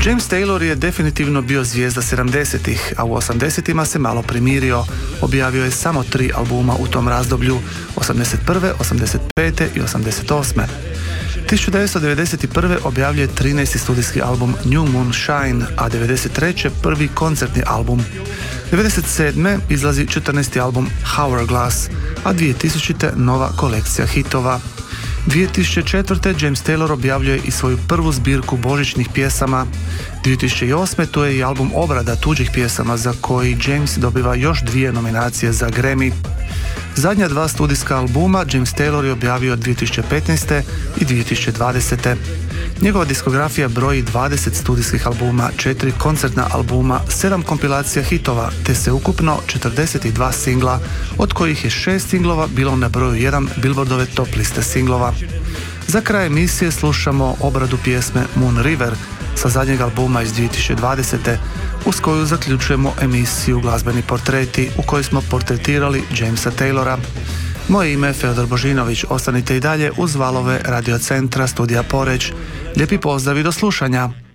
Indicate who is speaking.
Speaker 1: James Taylor je definitivno bio zvijezda 70-ih, a u 80-ima se malo primirio. Objavio je samo 3 albuma u tom razdoblju, 81., 85. i 88. 1991. objavljuje 13. studijski album New Moon Shine, a 93. prvi koncertni album. 1997. izlazi 14. album Hourglass, a 2000. nova kolekcija hitova. 2004. James Taylor objavljuje i svoju prvu zbirku božićnih pjesama. 2008. to je i album obrada tuđih pjesama za koji James dobiva još 2 nominacije za Grammy. Zadnja 2 studijska albuma James Taylor je objavio 2015. i 2020. Njegova diskografija broji 20 studijskih albuma, 4 koncertna albuma, 7 kompilacija hitova, te se ukupno 42 singla, od kojih je 6 singlova bilo na broju 1 Billboardove top liste singlova. Za kraj emisije slušamo obradu pjesme Moon River sa zadnjeg albuma iz 2020. uz koju zaključujemo emisiju Glazbeni portreti u kojoj smo portretirali Jamesa Taylora. Moje ime je Feodor Božinović, ostanite i dalje uz valove Radio Centra Studija Poreč. Lijepi pozdrav i do slušanja!